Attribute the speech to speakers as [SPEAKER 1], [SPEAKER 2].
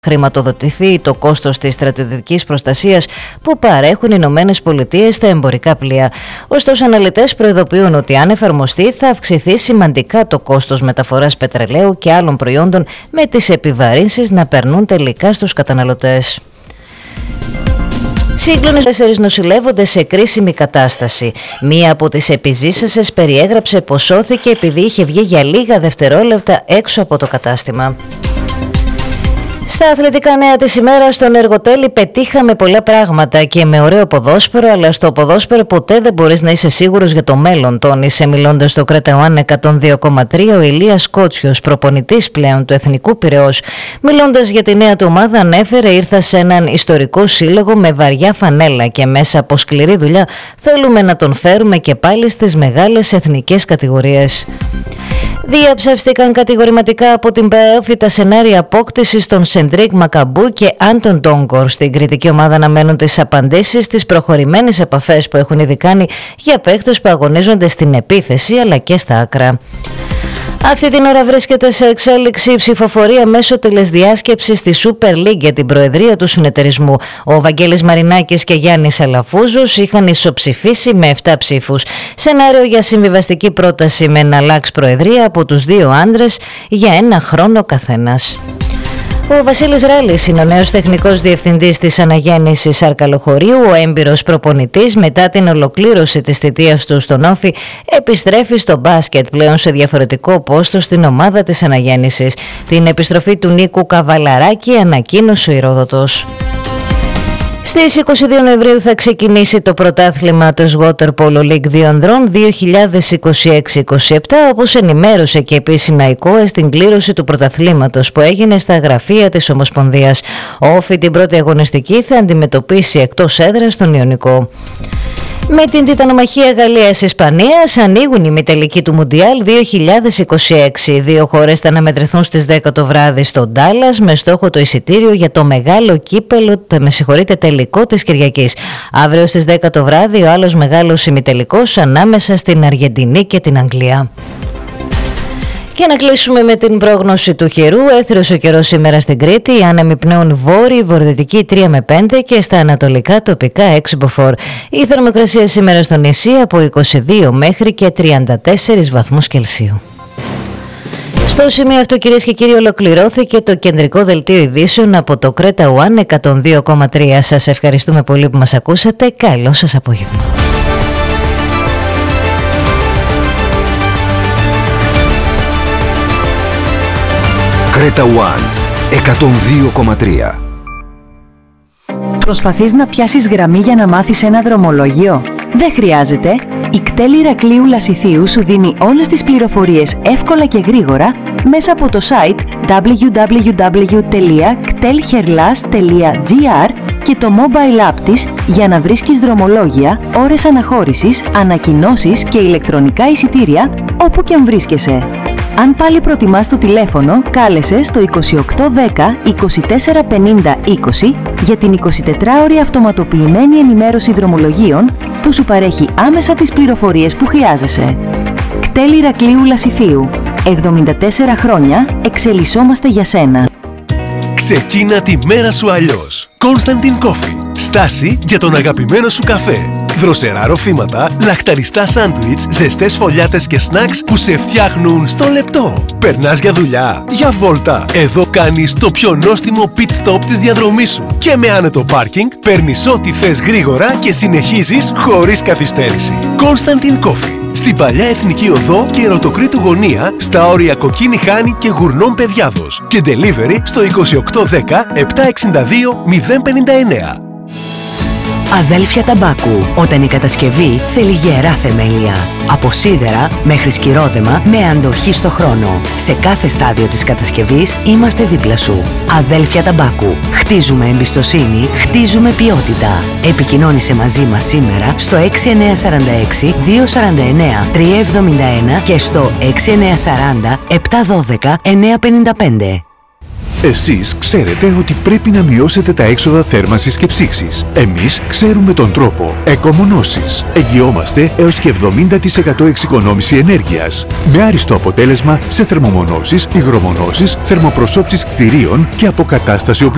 [SPEAKER 1] χρηματοδοτηθεί το κόστος της στρατιωτικής προστασίας που παρέχουν οι Ηνωμένες Πολιτείες στα εμπορικά πλοία. Ωστόσο, αναλυτές προειδοποιούν ότι αν εφαρμοστεί θα αυξηθεί σημαντικά το κόστος μεταφοράς πετρελαίου και άλλων προϊόντων, με τις επιβαρύνσεις να περνούν τελικά στους καταναλωτές. Σύγκλονες 4 νοσηλεύονται σε κρίσιμη κατάσταση. Μία από τις επιζήσασες περιέγραψε πως σώθηκε επειδή είχε βγει για λίγα δευτερόλεπτα έξω από το κατάστημα. Στα αθλητικά νέα της ημέρας, στον Εργοτέλη πετύχαμε πολλά πράγματα και με ωραίο ποδόσφαιρο, αλλά στο ποδόσφαιρο ποτέ δεν μπορείς να είσαι σίγουρος για το μέλλον, τόνισε μιλώντας στο Κρέτα One 102,3 ο Ηλίας Κότσιος, προπονητής πλέον του Εθνικού Πειραιώς. Μιλώντας για τη νέα του ομάδα, ανέφερε: «Ήρθα σε έναν ιστορικό σύλλογο με βαριά φανέλα και μέσα από σκληρή δουλειά θέλουμε να τον φέρουμε και πάλι στις μεγάλες εθνικές κατηγορίες». Διαψεύστηκαν κατηγορηματικά από την ΠΑΕΟΦ τα σενάρια απόκτησης των Σεντρίκ Μακαμπού και Άντων Ντόγκορ. Στην κριτική ομάδα αναμένουν τις απαντήσεις στις προχωρημένες επαφές που έχουν ήδη κάνει για παίκτες που αγωνίζονται στην επίθεση αλλά και στα άκρα. Αυτή την ώρα βρίσκεται σε εξέλιξη η ψηφοφορία μέσω τηλεσδιάσκεψης στη Super League για την προεδρία του συνεταιρισμού. Ο Βαγγέλης Μαρινάκης και Γιάννης Αλαφούζος είχαν ισοψηφίσει με 7 ψήφους. Σενάριο για συμβιβαστική πρόταση με να αλλάξει προεδρία από τους 2 άντρες για 1 χρόνο καθένας. Ο Βασίλης Ράλης είναι ο νέος τεχνικός διευθυντής της αναγέννησης Αρκαλοχωρίου. Ο έμπειρος προπονητής, μετά την ολοκλήρωση της θητείας του στον Όφη, επιστρέφει στο μπάσκετ, πλέον σε διαφορετικό πόστο στην ομάδα της αναγέννησης. Την επιστροφή του Νίκου Καβαλαράκη ανακοίνωσε ο Ηρόδοτος. Στις 22 Νοεμβρίου θα ξεκινήσει το πρωτάθλημα της Water Polo League 2 ανδρών 2026-27, όπως ενημέρωσε και επίσημα η ΚΟΕ στην κλήρωση του πρωταθλήματος που έγινε στα γραφεία της Ομοσπονδίας. Ο Όφη την πρώτη αγωνιστική θα αντιμετωπίσει εκτός έδρας τον Ιωνικό. Με την τιτανομαχία Γαλλίας-Ισπανίας ανοίγουν οι ημιτελικοί του Μουντιάλ 2026. 2 χώρες θα αναμετρηθούν στις 10 το βράδυ στο Ντάλλας με στόχο το εισιτήριο για το μεγάλο κύπελο, τελικό της Κυριακής. Αύριο στις 10 το βράδυ ο άλλος μεγάλος ημιτελικός ανάμεσα στην Αργεντινή και την Αγγλία. Και να κλείσουμε με την πρόγνωση του καιρού. Έθριος ο καιρός σήμερα στην Κρήτη. Οι άνεμοι πνέουν βόρειοι, βορειοδυτικοί 3 με 5 και στα ανατολικά τοπικά 6 μποφόρ. Η θερμοκρασία σήμερα στο νησί από 22 μέχρι και 34 βαθμούς Κελσίου. Στο σημείο αυτό, κυρίες και κύριοι, ολοκληρώθηκε το κεντρικό δελτίο ειδήσεων από το Κρέτα One 102,3. Σας ευχαριστούμε πολύ που μας ακούσατε. Καλό σας απόγευμα.
[SPEAKER 2] Κρέτα One 102,3.
[SPEAKER 3] Προσπαθείς να πιάσεις γραμμή για να μάθεις ένα δρομολόγιο? Δεν χρειάζεται. Η ΚΤΕΛ Ηρακλείου Λασιθίου σου δίνει όλες τις πληροφορίες εύκολα και γρήγορα μέσα από το site www.ktelherlas.gr και το mobile app της για να βρίσκεις δρομολόγια, ώρες αναχώρησης, ανακοινώσεις και ηλεκτρονικά εισιτήρια όπου και αν βρίσκεσαι. Αν πάλι προτιμάς το τηλέφωνο, κάλεσε στο 2810 24 50 20 για την 24ωρη αυτοματοποιημένη ενημέρωση δρομολογίων που σου παρέχει άμεσα τις πληροφορίες που χρειάζεσαι. ΚΤΕΛ Ηρακλείου Λασιθίου. 74 χρόνια εξελισσόμαστε για σένα.
[SPEAKER 4] Ξεκίνα τη μέρα σου αλλιώς. Constantin Coffee. Στάση για τον αγαπημένο σου καφέ. Δροσερά ροφήματα, λαχταριστά σάντουιτς, ζεστές φωλιάτες και σνακς που σε φτιάχνουν στο λεπτό. Περνάς για δουλειά, για βόλτα. Εδώ κάνεις το πιο νόστιμο pit stop της διαδρομής σου. Και με άνετο πάρκινγκ παίρνεις ό,τι θες γρήγορα και συνεχίζεις χωρίς καθυστέρηση. Constantin Coffee. Στην παλιά Εθνική Οδό και Ερωτοκρήτου Γωνία, στα όρια Κοκκίνη Χάνη και Γουρνών Παιδιάδος. Και delivery στο 2810 762 059.
[SPEAKER 5] Αδέλφια Ταμπάκου. Όταν η κατασκευή θέλει γερά θεμέλια. Από σίδερα μέχρι σκυρόδεμα με αντοχή στο χρόνο. Σε κάθε στάδιο της κατασκευής είμαστε δίπλα σου. Αδέλφια Ταμπάκου. Χτίζουμε εμπιστοσύνη, χτίζουμε ποιότητα. Επικοινώνησε μαζί μας σήμερα στο 6946 249 371 και στο 6940 712 955.
[SPEAKER 6] Εσείς ξέρετε ότι πρέπει να μειώσετε τα έξοδα θέρμανσης και ψήξης. Εμείς ξέρουμε τον τρόπο. Εκομονώσεις. Εγγυόμαστε έως και 70% εξοικονόμηση ενέργειας. Με άριστο αποτέλεσμα σε θερμομονώσεις, υγρομονώσεις, θερμοπροσώψεις κτηρίων και αποκατάσταση οπλισμού.